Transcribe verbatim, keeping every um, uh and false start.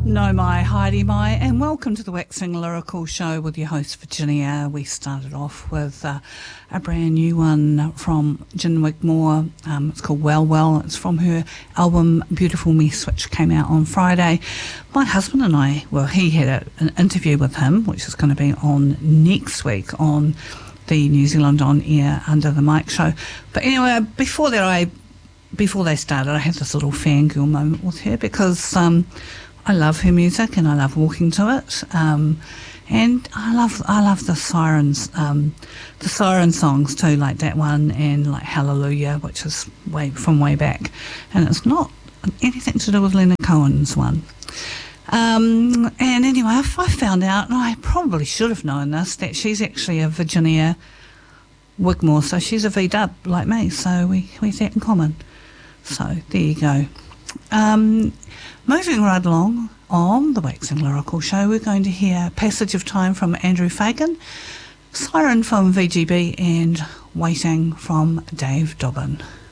No mai, Heidi mai, and welcome to the Waxing Lyrical Show with your host Virginia. We started off with uh, a brand new one from Gin Wigmore. Um, it's called Well Well. It's from her album Beautiful Mess, which came out on Friday. My husband and I, well, he had a, an interview with him, which is going to be on next week on the New Zealand On Air Under the Mic show. But anyway, before that, I before they started, I had this little fangirl moment with her because um, I love her music and I love walking to it, um, and I love I love the sirens, um, the siren songs too, like that one and like Hallelujah, which is way from way back, and it's not anything to do with Leonard Cohen's one. Um, and anyway, I, I found out, and I probably should have known this, that she's actually a Virginia Wigmore, so she's a V-dub like me, so we we have that in common. So there you go. Um, moving right along on the Waxing Lyrical Show, we're going to hear Passage of Time from Andrew Fagan, Siren from V G B, and Waiting from Dave Dobbin.